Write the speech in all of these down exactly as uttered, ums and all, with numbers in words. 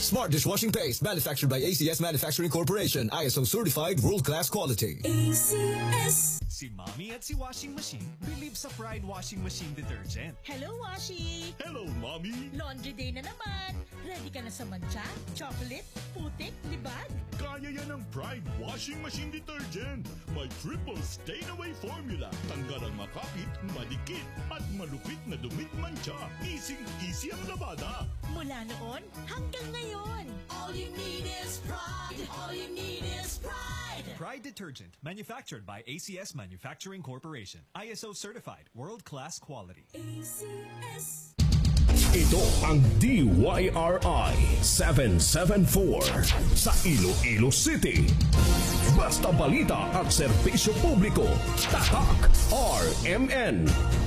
Smart dishwashing paste manufactured by A C S Manufacturing Corporation. I S O certified world-class quality. A C S. Si Mommy at si Washing Machine believe sa Pride Washing Machine Detergent. Hello, Washi! Hello, Mommy! Laundry day na naman! Ready ka na sa mancha, chocolate, putik, libag? Kaya yan ang Pride Washing Machine Detergent. May triple stain-away formula. Tanggal ang makapit, madikit, at malupit na dumit mancha. Easy-easy ang labada. Mula noon hanggang ngayon. All you need is pride. All you need is pride. Pride Detergent, manufactured by A C S Manufacturing Corporation. I S O certified, world-class quality. A C S. Ito ang D Y R I seven seven four sa Iloilo City. Basta balita at serbisyo publiko. Tatak R M N.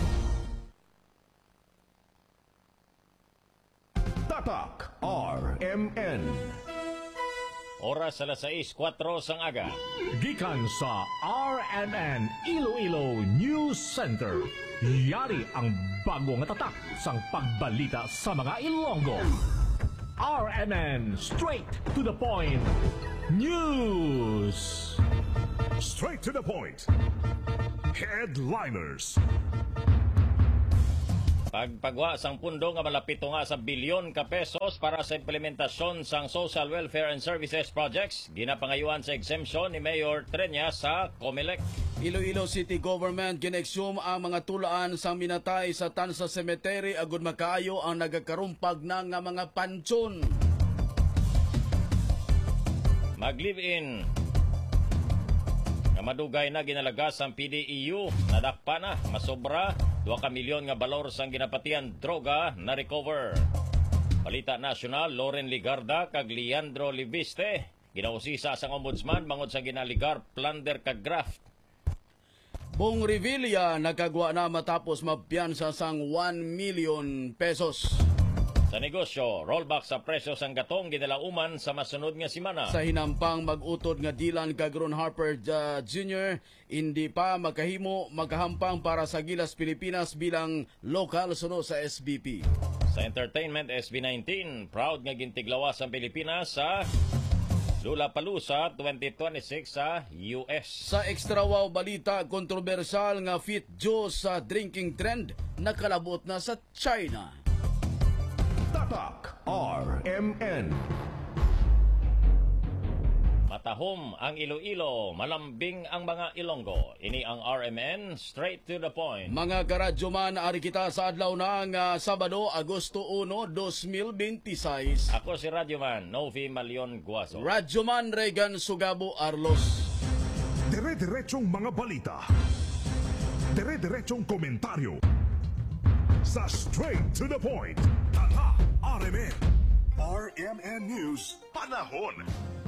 Tatak R M N. Oras alas sais kwatro sang aga. Gikan sa R M N Iloilo News Center. Yari ang bagong tatak sang pagbalita sa mga Ilonggo. R M N Straight to the Point News. Straight to the point. Headliners. Pagpagwa sang pundo nga malapit nga sa bilyon ka pesos para sa implementasyon sang Social Welfare and Services Projects, ginapangayuan sa exemption ni Mayor Trenya sa COMELEC. Iloilo City Government ginexum ang mga tulaan sang minatay sa Tansa Cemetery agud makaayo ang nagakarumpag na nga mga pansyon. Mag-live-in nga madugay na ginalagas ang P D E U, nadakpa na, masobra, dua ka milyon nga balor sang ginapatian droga na recover. Balita nasyonal, Loren Ligarda kag Leandro Libiste, ginausisa sang ombudsman bangod sa ginaligar plunder kag graft. Bong Revilla nakagwa na matapos mapiyansa sang one million pesos. Sa negosyo, rollback sa presyo sang gatong ginalauman sa masunod nga simana. Sa hinampang mag-utod nga Dylan kag Ron Harper uh, Junior, hindi pa makahimo makahampang para sa Gilas Pilipinas bilang lokal suno sa S B P. Sa entertainment, S B nineteen, proud nga gintiglawas ang Pilipinas sa Lollapalooza twenty twenty-six sa U S. Sa extra wow balita, kontrobersyal nga fit juice sa drinking trend nakalabot na sa China. Tatak R M N. Matahom ang Iloilo, malambing ang mga Ilonggo. Ini ang R M N, straight to the point. Mga karadyo man, ari kita sa adlaw na nga Sabado, Agosto one, twenty twenty-six. Ako si Radyoman, Novi Malion Guaso. Radyoman Regan Sugabo Arlos. Dire-diretsong mga balita. Dire-diretsong komentaryo. Sa straight to the point. Tata R M N. R M N News. Panahon.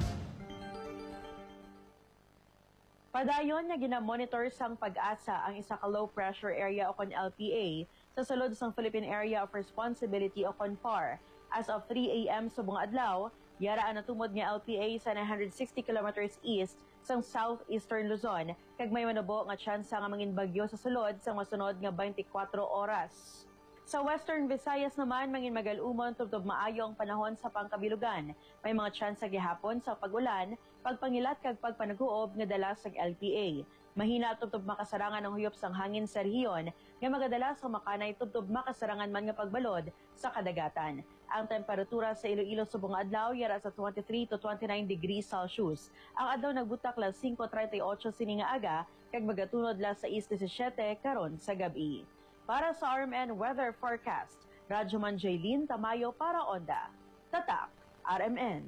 Padayon nga ginamonitor sang Pag-asa ang isa ka low pressure area o kon L P A sa sulod sang Philippine Area of Responsibility o kon F A R. As of three a m subong adlaw, yaraan natumod nga L P A sa nine hundred sixty kilometers east sang southeastern Luzon, kag may manabo nga tsansa nga mangin bagyo sa sulod sang masunod nga twenty-four oras. Sa Western Visayas naman, mangin magal-umon tubtob maayo ang panahon sa pangkabilugan. May mga tsansa gihapon sa pag-ulan, pagpangilat kag pagpanaghuob nga dala sa L P A. Mahina tubtob makasarangan ang huyop sang hangin sa rehiyon, nga magadala sa makanay tubtob makasarangan man nga pagbalod sa kadagatan. Ang temperatura sa Iloilo subong adlaw yara sa twenty-three to twenty-nine degrees Celsius. Ang adlaw nagbutak la five thirty-eight sini nga aga, kag magatunod la six seventeen karon sa gabi. Para sa R M N Weather Forecast, Radyoman Jaylin Tamayo para Onda. Tatak R M N.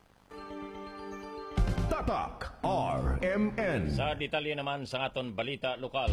Tatak R M N. Sa detalye naman sa aton balita lokal.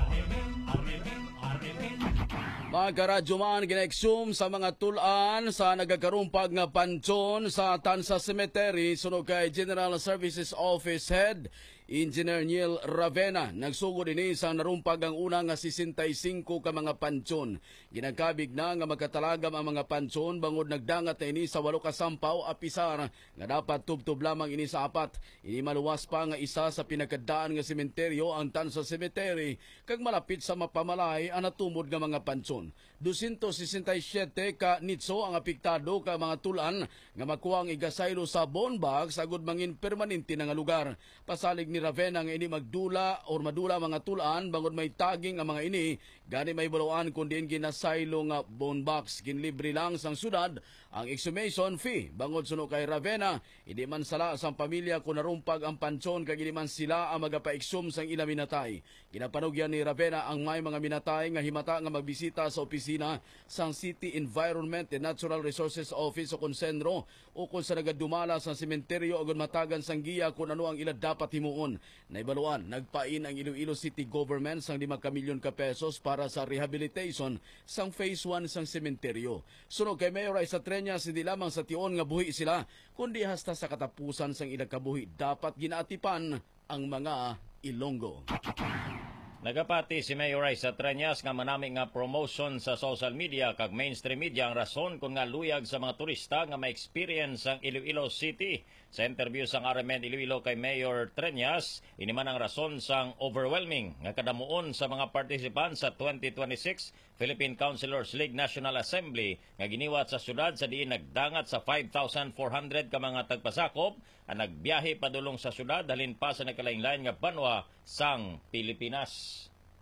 Mga karadyo man, gineksum sa mga tulaan sa nagakarumpag nga pansyon sa Tansa Cemetery sunog kay General Services Office Head Engineer Neil Ravena nagsugod ini sa narumpag ang una nga sesenta y singko ka mga pansyon. Ginagkabig na nga magkatalagam ang mga pansyon bangod nagdangat na ini sa walo ka sampaw apisar nga dapat tubtub lamang ini sa apat. Ini maluwas pa nga isa sa pinakadaan nga sementeryo ang Tansa Cemetery kag malapit sa mapamalay ang natumod nga mga pansyon. doscientos sesenta y siete ka nitso ang apektado ka mga tulan nga makuha ang igasaylo sa bone box agud mangin permanente na nga lugar. Pasalig ni Ravena nga ini magdula or madula mga tulan bangod may taging ang mga ini gani may baluan kundi ginasaylo nga bone box. Ginlibre lang sang syudad ang exhumation fee bangod suno kay Ravena hindi man sala sang pamilya kung narumpag ang pansyon kag hindi man sila ang magapa-exhum sang ila minatay. Ginapanugyan ni Ravena ang may mga minatay nga himata nga magbisita sa opisina sang City Environment and Natural Resources Office o Konsenro o kung sa nagadumala sa sementeryo agad matagan sang giya kung ano ang ila dapat himuon. Naibaluan, nagpain ang Iloilo City Government sang lima ka milyon ka pesos para sa rehabilitation sang phase one sang sementeryo. Sunog kay Mayor Isa Treñas, hindi lamang sa tion nga buhi sila, kundi hasta sa katapusan sang ilang kabuhi dapat ginaatipan ang mga Ilonggo. Nagapati si Mayor Isa Treñas nga manami nga promotion sa social media kag mainstream media ang rason kung nga luyag sa mga turista nga ma-experience ang Iloilo City. Sa interview sang R M N Iloilo kay Mayor Treñas, ini man ang rason sang overwhelming nga kadamuon sa mga participants sa twenty twenty-six Philippine Councilors League National Assembly nga giniwat sa syudad sa diin nagdangat sa five thousand four hundred ka mga tagpasakop ang nagbiyahe padulong sa syudad dalin pa sa nakalain-lain nga banwa sang Pilipinas.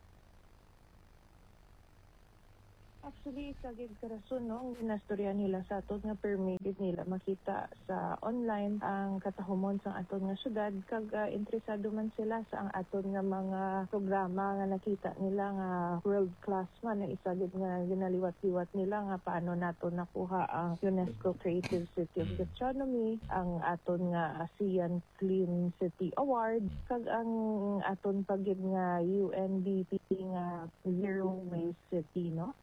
Actually, sa gid karason, no, ang ginastorya nila sa aton nga permitted nila makita sa online ang katahumon sa aton nga syudad kag uh, interesado man sila sa ang aton nga mga programa nga nakita nila nga world class man na isa gid nga ginaliwat-liwat nila nga paano nato nakuha ang UNESCO Creative City of Gastronomy, ang aton nga ASEAN Clean City Award kag ang aton pagid nga U N D P nga Zero Waste City, no.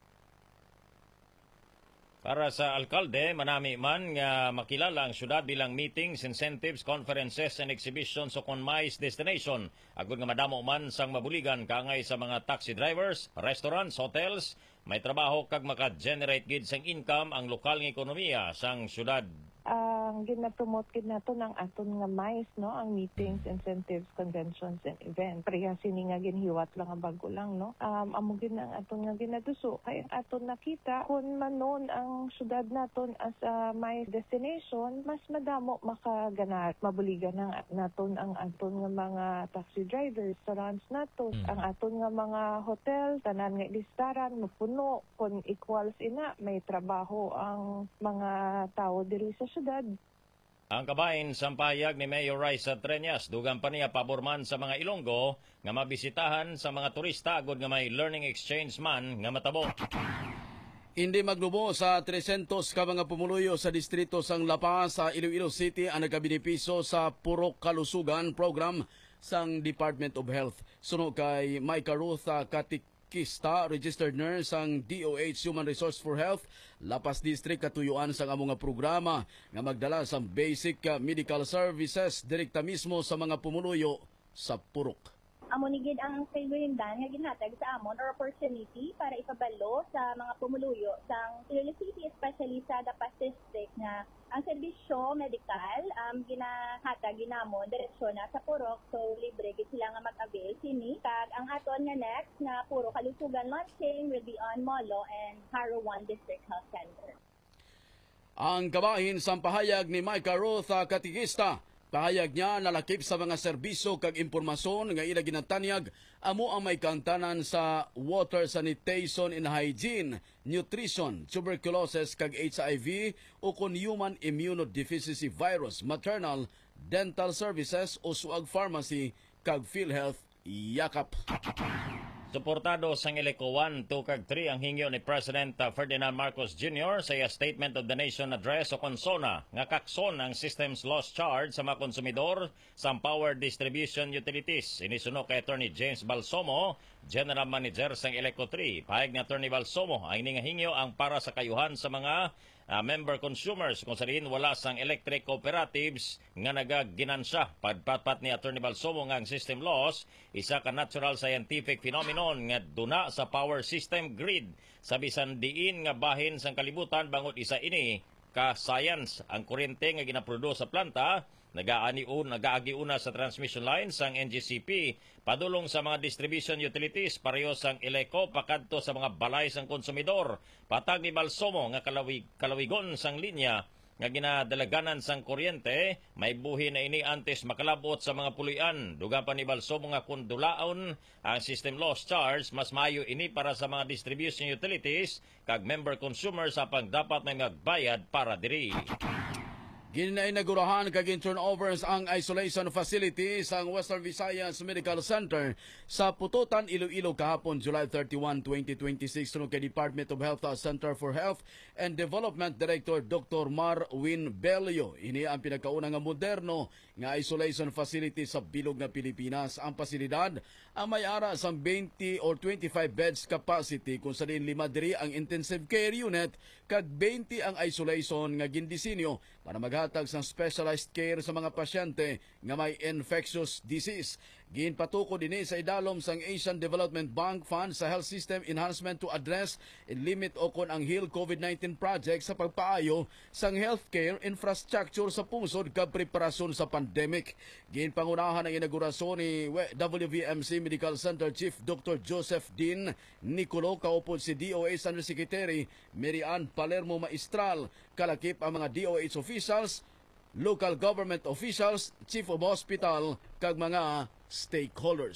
Para sa alkalde, manami man nga makilala ang syudad bilang meetings, incentives, conferences, and exhibitions o conmise destination. Agud nga madamo man sang mabuligan kangay sa mga taxi drivers, restaurants, hotels, may trabaho kag maka-generate gid sang income ang lokal nga ekonomiya sang syudad. Ang gina-promote gid nato ng aton nga mais, no, ang meetings, incentives, conventions and events. Pareha sini nga ginhiwat lang ang bago lang, no. Um amo gid ang aton nga ginaduso kay aton nakita kun manon ang syudad naton as a mais destination, mas madamo makaganat mabuligan ng naton ang aton nga mga taxi drivers, restaurants naton, mm. ang aton nga mga hotel, tanan nga listaran mapuno kun equals ina may trabaho ang mga tao diri sa syudad. Ang kabahin sa pahayag ni Mayor Isa Treñas, dugang pa niya paborman sa mga Ilonggo nga mabisitahan sa mga turista agud nga may learning exchange man nga matabo. Hindi maglubo sa tresentos ka mga pumuluyo sa distrito sang Lapa sa Iloilo City ang nagkabenepisyo sa Purok Kalusugan program sang Department of Health. Suno kay Micah Ruth Katik Kista, registered nurse ang D O H Human Resource for Health, Lapas District katuyuan sang among nga programa nga magdala sa basic medical services direkta mismo sa mga pumuluyo sa Purok. Amo ni gid ang kayuhindan nga ginhatag sa amon or opportunity para ipabalo sa mga pumuluyo sang Iloilo City, especially sa Lapas District nga ang serbisyo medical um, ginahatag ginamon diretsyon na sa Purok, so libre gid sila nga mag-avail sini. Kag ang aton nga next na Purok Kalusugan launching will be on Molo and Haro one District Health Center. Ang kabahin sa pahayag ni Micah Ruth Katikista, pahayag niya nalakip sa mga serbisyo kag impormasyon nga ila ginatanyag amo ang may kantanan sa water sanitation and hygiene, nutrition, tuberculosis kag H I V o kon human immunodeficiency virus, maternal, dental services o suag pharmacy kag PhilHealth yakap. Suportado sang Ileco one, two kag three ang hingyo ni President Ferdinand Marcos Junior sa iya Statement of the Nation Address o konsona nga kakson ang systems loss charge sa mga konsumidor sa power distribution utilities. Inisuno kay Attorney James Balsomo, General Manager sang Ileco three. Pahayag ni Attorney Balsomo ang ini nga hingyo ang para sa kayuhan sa mga uh, member consumers kung sariin wala sang electric cooperatives nga nagaginansya. Pagpapat ni Attorney Balsomo nga ang system loss isa ka natural scientific phenomenon nga duna sa power system grid sa bisan diin nga bahin sang kalibutan bangod isa ini ka science ang kuryente nga ginaproduce sa planta nagaani un nagaagi una sa transmission lines sang N G C P padulong sa mga distribution utilities pareho sang Eleco pakadto sa mga balay sang konsumidor. Patag ni Balsomo nga kalawig kalawigon sang linya nga ginadalaganan sang kuryente may buhi na ini antes makalabot sa mga pulian. Dugang pa ni Balsomo nga kung dulaon ang system loss charge mas mayo ini para sa mga distribution utilities kag member consumers apang dapat may magbayad para diri. Ginainagurahan kag turnovers ang isolation facility sa Western Visayas Medical Center sa Pututan, Iloilo kahapon July thirty-first, twenty twenty-six tungod kay Department of Health Center for Health and Development Director Doctor Marwin Bello. Ini ang pinakauna nga moderno nga isolation facility sa bilog na Pilipinas. Ang pasilidad ang may-ara sa twenty or twenty-five beds capacity kung sa din lima diri ang intensive care unit kag twenty ang isolation nga gindisenyo para maghatag sa specialized care sa mga pasyente nga may infectious disease. Ginpatuko dinhi sa idalom sang Asian Development Bank Fund sa health system enhancement to address and limit o kon ang Heal COVID nineteen project sa pagpaayo sang healthcare infrastructure sa pungsod kag preparasyon sa pandemic. Ginpangunahan ang inaugurasyon ni W V M C Medical Center Chief Doctor Joseph Dean Nicolo kaupod si D O H Undersecretary Mary Ann Palermo Maestral kalakip ang mga D O H officials, local government officials, chief of hospital kag mga stakeholders.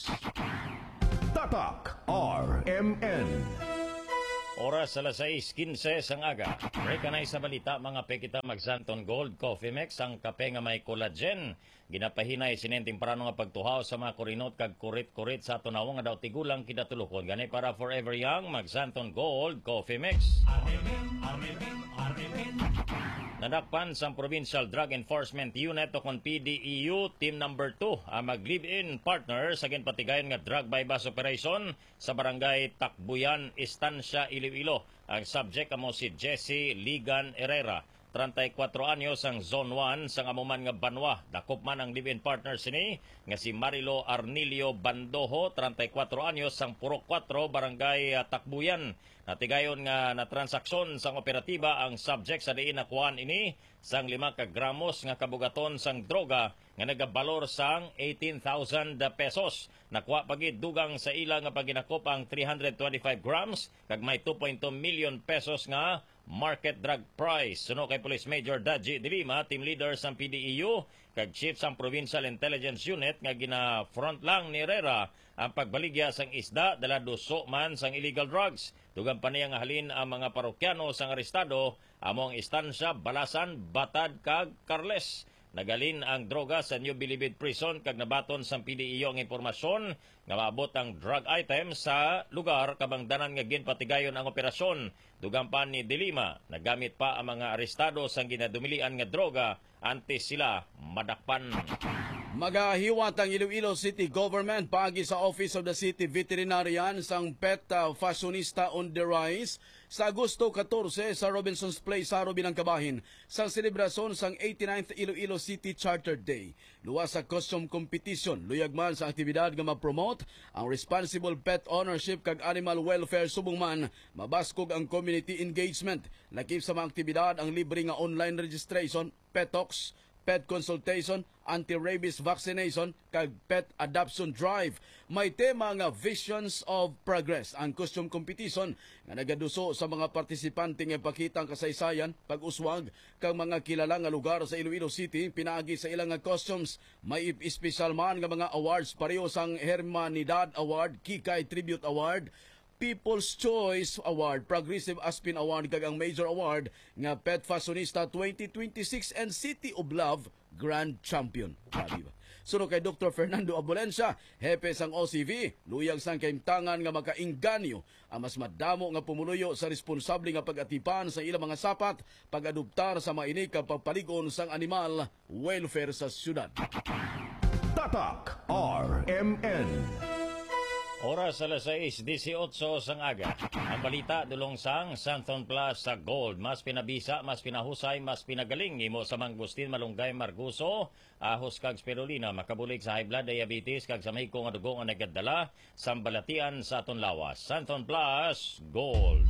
Tatak R M N. Oras alas sais kinse sang aga. Break na sa balita mga pekita magsanton Gold Coffee Mix ang kape nga may collagen. Ginapahinay sinenting parano nga pagtuhaw sa mga kurinot kag kurit-kurit sa tunaw nga daw tigulang kidatulukon. Gani para forever young magsanton Gold Coffee Mix. R M N, R M N, R M N. Nadakpan sa Provincial Drug Enforcement Unit o kon P D E U Team number two ang mag-live-in partner sa ginpatigayon nga drug bypass operation sa barangay Takbuyan, Estancia, Iloilo. Ang subject amo si Jesse Ligan Herrera, thirty-four anyos ang Zone one sa amuman nga Banwa. Dakop man ang live-in partner sini nga si Marilo Arnilio Bandoho, thirty-four anyos ang Purok four, barangay Takbuyan. Natigayon nga na transaksyon sang operatiba ang subject sa diin nakuhaan ini sang lima ka gramos nga kabugaton sang droga nga nagabalor sang eighteen thousand pesos. Nakuha pagid dugang sa ila nga paginakop ang three hundred twenty-five grams kag may two point two million pesos nga market drug price. Suno kay Police Major Daji Dilima, team leader sang P D E U kag chief sang Provincial Intelligence Unit nga gina front lang ni Herrera ang pagbaligya sang isda dala duso man sang illegal drugs. Dugang pa niya nga halin ang mga parokyano sang arestado among Estancia, Balasan, Batad kag Carles. Nagalin ang droga sa New Bilibid Prison kag nabaton sa P D E U ang impormasyon nga maabot ang drug item sa lugar kabangdanan nga ginpatigayon ang operasyon. Dugang pa ni Dilima, nagamit pa ang mga arestado sang ginadumilian nga droga antes sila madakpan. Magahiwat ang Iloilo City Government pagi sa Office of the City Veterinarian sang Pet uh, Fashionista on the Rise sa Agosto fourteen sa Robinson's Place sa Binangkabahin sa selebrasyon sang eighty-ninth Iloilo City Charter Day. Luwas sa costume competition, luyag man sa aktibidad nga ma-promote ang responsible pet ownership kag animal welfare subong man mabaskog ang community engagement. Lakip sa mga aktibidad ang libre nga online registration, pet talks, pet consultation, anti-rabies vaccination, kag pet adoption drive. May tema nga Visions of Progress. Ang costume competition nga nagaduso sa mga partisipante nga pakita ang kasaysayan, pag-uswag, kag mga kilala nga lugar sa Iloilo City, pinaagi sa ilang nga costumes. May espesyal man nga mga awards, pareho sang Hermanidad Award, Kikay Tribute Award, People's Choice Award, Progressive Aspin Award, kag ang major award nga Pet Fashionista twenty twenty-six and City of Love Grand Champion. Grabe ba? Suno kay Doctor Fernando Abulencia, hepe sang O C V, luyag sang kaimtangan nga makainganyo ang mas madamo nga pumuluyo sa responsable nga pag-atipan sa ilang mga sapat, pag-adoptar sa mainik ang pagpaligon sang animal welfare sa syudad. Tatak R M N. Oras alas sais disiotso sang aga. Ang balita dulong sang Santon Plus sa Gold. Mas pinabisa, mas pinahusay, mas pinagaling imo sa Mangustin Malunggay Marguso. Ahos kag spirulina makabulig sa high blood diabetes kag sa may kung adugo nga nagadala sa balatian sa aton lawas. Santon Plus Gold.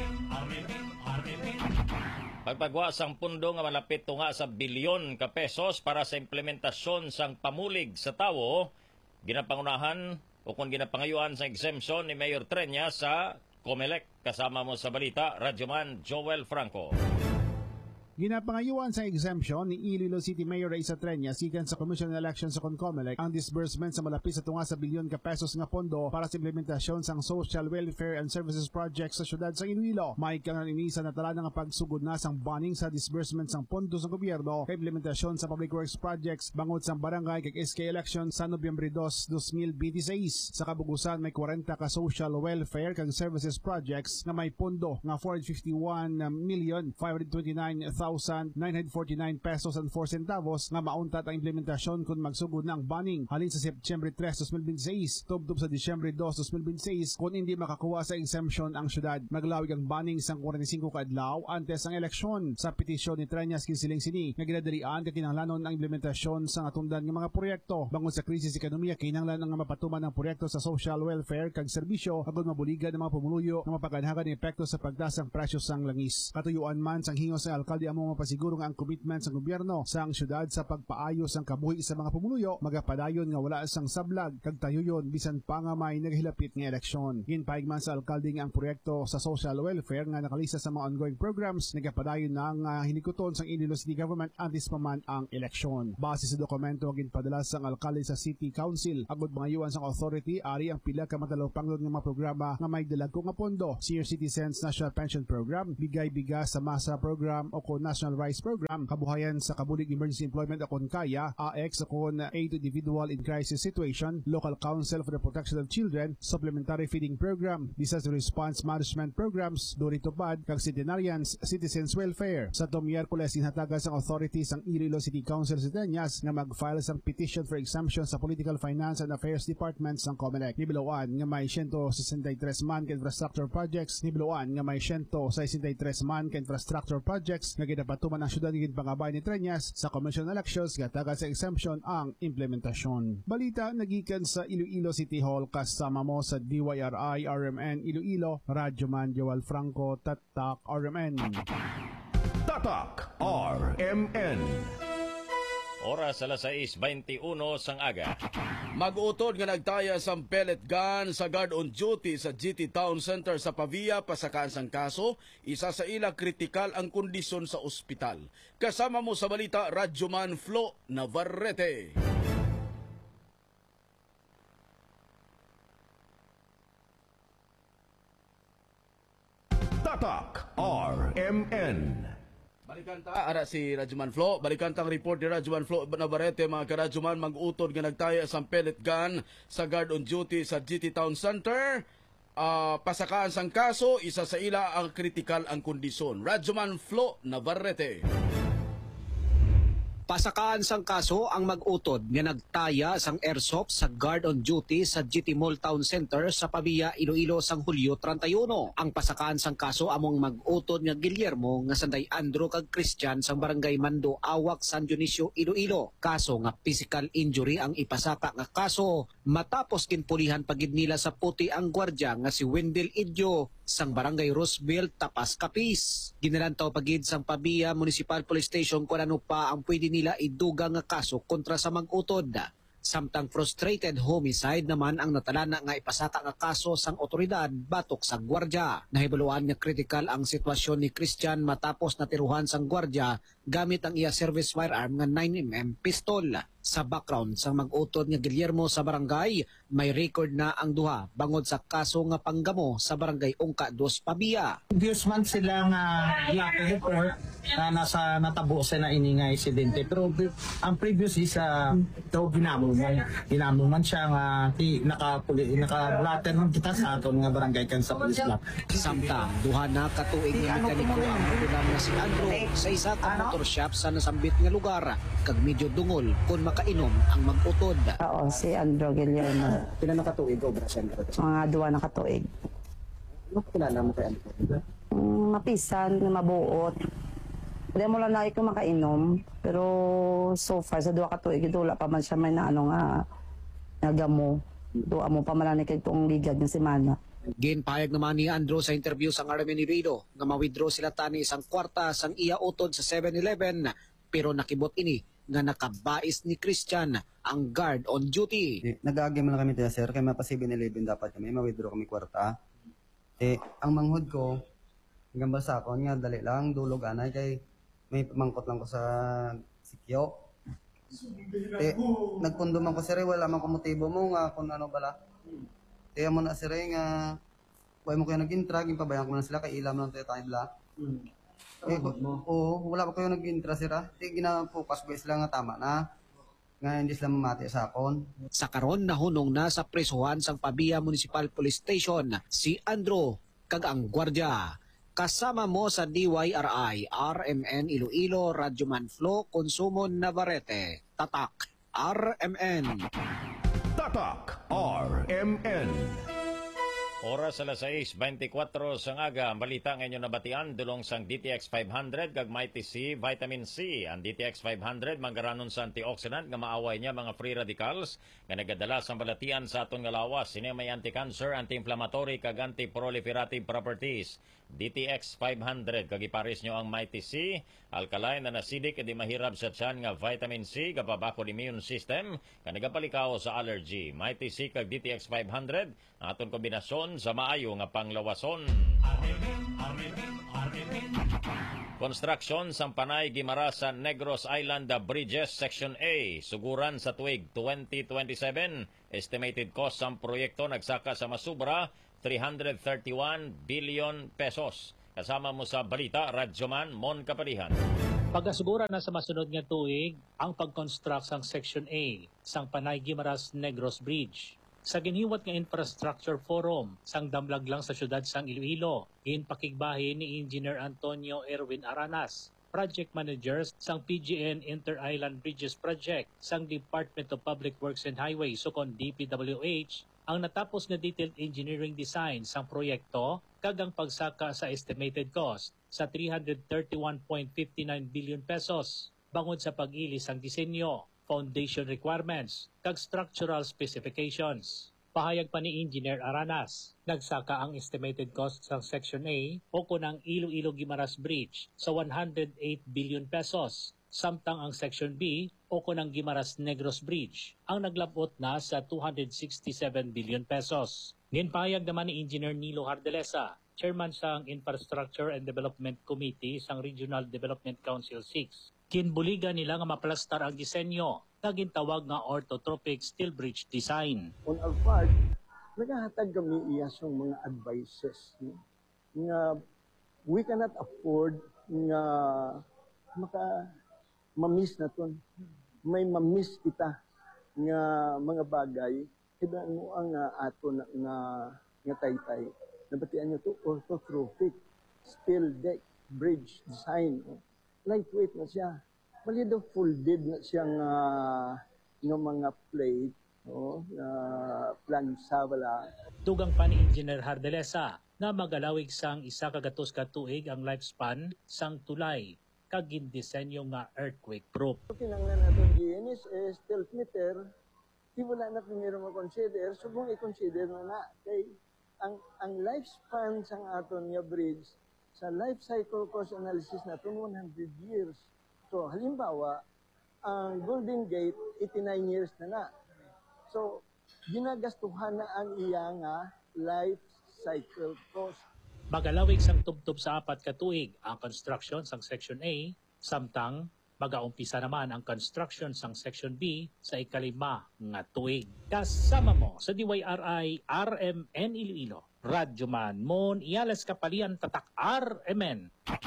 Pagpagwa sang pundo nga malapit tunga sa bilyon ka pesos para sa implementasyon sang pamulig sa tawo, ginapangunahan o kung ginapangayuan sa exemption ni Mayor Trenya sa Comelec. Kasama mo sa balita, Radyoman Joel Franco. Ginapangayuan sa exemption ni Iloilo City Mayor Raisa Trenya sikan sa Commission on Elections sa Concomelec ang disbursement sa malapit sa tunga sa bilyon ka pesos nga pondo para sa implementasyon sang Social Welfare and Services Project sa syudad sa Iloilo. May kanang inisa na tala nga pagsugod na sang bonding sa disbursement sang pondo sa gobyerno kay implementasyon sa Public Works Projects bangod sang barangay kag S K election sa Nobyembre two, twenty twenty-six. Sa kabugusan may forty ka Social Welfare kag Services Projects nga may pondo nga four hundred fifty-one million five hundred twenty-nine thousand nine hundred forty-nine pesos and four centavos nga mauntat ang implementasyon kung magsugod na ang banning halin sa September three, twenty twenty-six tubtob sa Disyembre two, twenty twenty-six kung hindi makakuha sa exemption ang syudad. Maglawig ang banning sang forty-five ka adlaw antes ang eleksyon. Sa petisyon ni Trenyas kinsiling sini nga ginadalian kay kinahanglanon ang implementasyon sa atundan nga mga proyekto bangod sa krisis ekonomiya kinahanglan nga mapatuman ang proyekto sa social welfare kag serbisyo agud mabuligan ang mga pumuluyo nga mapaganhagan ng epekto sa pagtaas ang presyo sang langis. Katuyuan man sang hingos sa alkalde amo mapasiguro nga ang commitment sa gobyerno sa ang syudad sa pagpaayos ang kabuhi sa mga pumuluyo magapadayon nga wala sang sablag kag tayuyon bisan pa nga may naghilapit nga eleksyon. Ginpaig man sa alkalde nga ang proyekto sa social welfare nga nakalista sa mga ongoing programs nagapadayon na nga hinikuton sang Iloilo City Government antes pa man ang eleksyon. Base sa dokumento ginpadala sang alkalde sa City Council agud mangayuan sang authority ari ang pila ka matalaw-panglod nga mga programa nga may dalago nga pondo: Senior Citizens National Pension Program, Bigay-Biga sa Masa Program o ko National Rice Program, Kabuhayan sa Kabulig Emergency Employment akon Kaya, A X akon Aid to Individual in Crisis Situation, Local Council for the Protection of Children, Supplementary Feeding Program, Disaster Response Management Programs, Dorito Pad, kag Centenarians Citizens Welfare. Sa tom Miyerkules hinatagas ang authorities ang Iloilo City Council sa Tenyas nga mag-file sang petition for exemption sa Political Finance and Affairs Department sang Comelec. Nibiluan nga may one hundred sixty-three man ka infrastructure projects, nibiluan nga may one hundred sixty-three man ka infrastructure projects nga ginapatuman ang syudad ng pangabay ni Trenyas sa Commission on Elections nga tagas sa exemption ang implementasyon. Balita nagikan sa Iloilo City Hall kasama mo sa D Y R I R M N Iloilo, Radyoman Joel Franco, Tatak R M N. Tatak R M N. Oras alas sais twenty-one sang aga. Mag-utod nga nagtaya sang pellet gun sa guard on duty sa G T Town Center sa Pavia pasakaan sang kaso, isa sa ila kritikal ang kondisyon sa ospital. Kasama mo sa balita, Radyoman Flo Navarrete. Tatak R M N. Balikan ta ara si Radyoman Flo, balikan tang report ni Radyoman Flo Navarrete. Mga karadyoman, mag-utod nga nagtaya sang pellet gun sa guard on duty sa G T Town Center. Uh, pasakaan sang kaso, isa sa ila ang kritikal ang kondisyon. Radyoman Flo Navarrete. Pasakaan sang kaso ang mag-utod nga nagtaya sang airsoft sa guard on duty sa G T Mall Town Center sa Pavia, Iloilo sang Hulyo thirty-one. Ang pasakaan sang kaso among mag-utod nga Guillermo nga sanday Andrew kag Christian sang barangay Mando, Awak, San Dionisio, Iloilo. Kaso nga physical injury ang ipasaka nga kaso matapos kinpulihan pagid nila sa puti ang gwardiya nga si Wendell Idyo sang barangay Roosevelt, Tapas, Capiz. Ginalantaw pagid sang Pavia Municipal Police Station kung ano pa ang pwede nila iduga nga kaso kontra sa mag-utod. Samtang frustrated homicide naman ang natalana nga ipasaka nga kaso sang otoridad batok sa gwardya. Nahibaluan nga critical ang sitwasyon ni Christian matapos natiruhan sang gwardya gamit ang iya service firearm nga nine millimeter pistol. Sa background sang mag-utod nga Guillermo sa barangay, may record na ang duha bangod sa kaso nga panggamo sa barangay Ungka dos, Pavia. Previous month sila nga uh, report na nasa natabo sa na ini nga insidente, pero ang previous is uh, daw ginamo man ginamo man siya nga ti nakapuli naka-blatter man kita sa aton nga barangay kan sa police block. Samtang duha na katuig nga mekaniko ang magulang nga si Andrew sa isa ka motor shop sa nasambit nga lugar kag medyo dungol kun makainom ang mag-utod. Oo, si Andrew Guillermo. Pila nakatuig o Brasyan? Mga duwa nakatuig. Ano kilala mo kay Andrew? Mm, mapisan, mabuot. Hindi mo lang na ko makainom. Pero so far, sa duwa katuig, wala pa man siya may na ano nga nagamo. Duwa mo pa man kay itong ligad ng semana. Ginpahayag naman ni Andrew sa interview sa R M N Iloilo nga ma-withdraw sila tani isang kwarta sang iya utod sa seven eleven pero nakibot ini nga nakabais ni Christian ang guard on duty. Eh, nag-aagay man lang kami tayo, sir, kaya mapa seven eleven dapat kami, ma-withdraw kami kwarta. Eh, ang manghod ko, hanggang basa ko nga, dali lang, dulog anay, kay may pamangkot lang ko sa sikyo. Eh, nagpundo man ko, sir, wala man ko motibo mo nga kung ano bala. Kaya mo na, sir, nga, huwag mo kayo nag-intra, gimpabayan ko na sila, kay ilam lang tayo tayo bala. Hmm. Eh, oo, wala pa kayo nag-intra, sir, ha? Eh, gina-focus ko sila nga tama na. Nga hindi sila mamati sa akon. Sa karon nahunong na sa presuhan sang Pabia Municipal Police Station si Andrew kag ang gwardiya. Kasama mo sa D Y R I, R M N Iloilo, Radyoman Flo, Consumo Navarrete. Tatak, R M N. Tatak, R M N. Oras alas sais twenty-four sang aga. Balita ngayon nabatian dulong sang D T X five hundred kag Mighty C Vitamin C. Ang D T X five hundred manggaranon sa antioxidant nga maaway niya mga free radicals nga nagadala sa balatian sa aton nga lawas. Sini may anti-cancer, anti-inflammatory kag anti-proliferative properties. D T X five hundred kag ipares nyo ang Mighty C, alkaline na acidic edi mahirap sa tiyan nga vitamin C kapabakod immune system nga nagapalikaw sa allergy. Mighty C kag D T X five hundred ang aton kombinasyon sa maayo nga panglawason. Construction sa Panay Guimara sa Negros Island Bridges Section A suguran sa tuig twenty twenty-seven. Estimated cost sa proyekto nagsaka sa masubra three hundred thirty-one billion pesos. Kasama mo sa balita, Radyoman Mon Kapalihan. Pagkasugura na sa masunod nga tuig ang pag-construct sang Section A sang Panay Guimaras Negros Bridge. Sa ginhiwat nga infrastructure forum sang damlag lang sa syudad sang Iloilo, ginpakigbahin ni Engineer Antonio Erwin Aranas, Project Managers sang P G N Inter-Island Bridges Project sang Department of Public Works and Highways sukon D P W H ang natapos nga detailed engineering design sang proyekto kag ang pagsaka sa estimated cost sa three hundred thirty-one point five nine billion pesos bangod sa pag-ili sang disenyo, foundation requirements kag structural specifications. Pahayag pa ni Engineer Aranas, nagsaka ang estimated cost sa Section A o kunang Iloilo Guimaras Bridge sa one hundred eight billion pesos, samtang ang Section B o kunang Guimaras Negros Bridge ang naglabot na sa two hundred sixty-seven billion pesos. Ginpahayag naman ni Engineer Nilo Hardelesa, Chairman sang Infrastructure and Development Committee sang Regional Development Council six. Kinbuligan nila nga maplastar ang disenyo na gintawag nga orthotropic steel bridge design. On our part, naghahatag kami iya sa mga advices. No? Nga we cannot afford nga maka mamiss na ton. May mamiss kita nga mga bagay. Iba mo ang uh, ato na, na nga taytay. Nabatian nyo to orthotropic steel deck bridge design. No? Lightweight na siya. Mali daw folded na siyang uh, ng mga plate, no? Uh, plansa, wala. Tugang pa ni Engineer Hardelesa na magalawig sang isa kagatos ka tuig ang lifespan sang tulay kag gindisenyo nga earthquake proof. Kinanglan natin G N S S, stealth meter, di wala na piniro mo-consider, subong i-consider na na. Okay? Ang, ang lifespan sang aton nga bridge, sa life cycle cost analysis natin one hundred years. So, halimbawa, ang Golden Gate, eighty-nine years na na. So, ginagastuhan na ang iya nga life cycle cost. Magalawig sang tubtob sa apat ka tuig ang construction sang Section A, samtang magaumpisa naman ang construction sang Section B sa ikalima nga tuig. Kasama mo sa D Y R I R M N Iloilo, Radyoman Mon Iales Kapalian, Tatak R M N.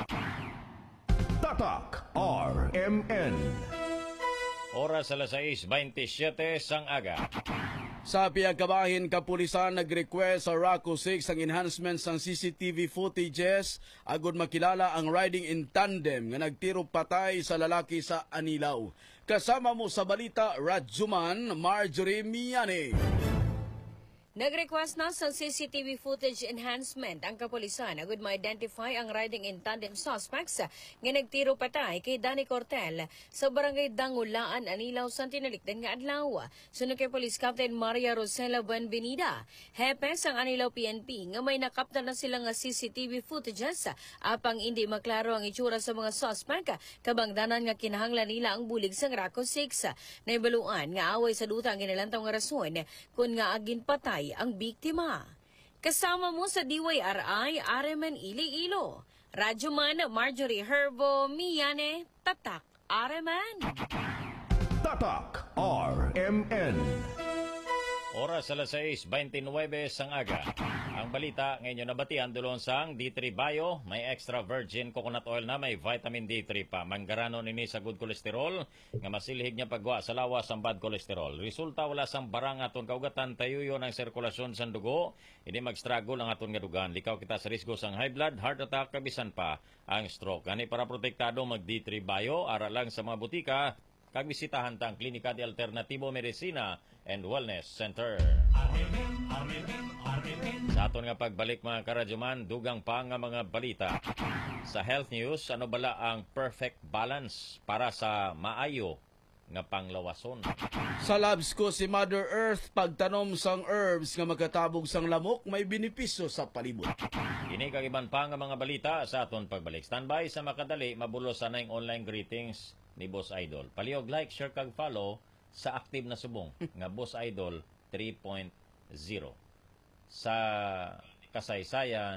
Tatak R M N. Oras alas sais twenty-seven sang aga. Sa piyagkabahin kapulisan nag-request sa RACO six ang enhancements ng C C T V footages agud makilala ang riding in tandem nga nagtiro patay sa lalaki sa Anilaw. Kasama mo sa balita Radjuman Marjorie Miane. Nag-request na sa C C T V footage enhancement ang kapulisan agud ma-identify ang riding in tandem suspects nga nagtiro patay kay Danny Cortel sa barangay Dangulaan, Anilaw, sa tinalikdan nga adlaw. Sunod kay Police Captain Maria Rosela Buenvenida, hepes ang Anilaw P N P nga may nakaptan na sila nga C C T V footages apang hindi maklaro ang itsura sa mga suspect kabangdanan nga kinahanglan nila ang bulig sang RACO six. Naibaluan nga away sa duta ang ginalantaw nga rason kung nga agin patay ang biktima. Kasama mo sa D Y R I, R M N Iloilo. Radyoman Marjorie Herbo Miane, Tatak R M N. Tatak R M N. Oras alas sais twenty-nine sang aga. Ang balita ngayon nabatian dulon sang D three Bio, may extra virgin coconut oil na may vitamin D three pa. Manggaranon ini sa good cholesterol nga masilhig niya pagwa sa lawas ang bad cholesterol. Resulta wala sang barang aton kaugatan tayuyo ng sirkulasyon sa dugo. Hindi mag-struggle ang aton nga dugan. Likaw kita sa risgo sang high blood, heart attack, kabisan pa ang stroke. Gani para protektado mag D three Bio, ara lang sa mga butika. Kag bisitahan tang Klinika de Alternativo Medicina and Wellness Center. Sa aton nga pagbalik mga karadyoman, dugang pa nga mga balita. Sa health news, ano bala ang perfect balance para sa maayo nga panglawason? Sa labs ko si Mother Earth, pagtanom sang herbs nga magkatabog sang lamok, may benepisyo sa palibot. Ini kagiban pa nga mga balita sa aton pagbalik. Standby sa makadali, mabulos sa naing online greetings ni Boss Idol. Paliog, like, share, kag follow sa active na subong nga Boss Idol three point oh. Sa kasaysayan,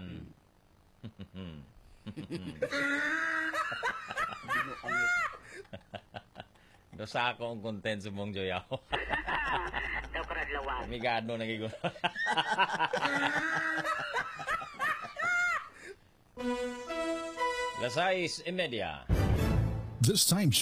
dosa akong content subong Joyaw. Migado na gigo. Las seis y media. This time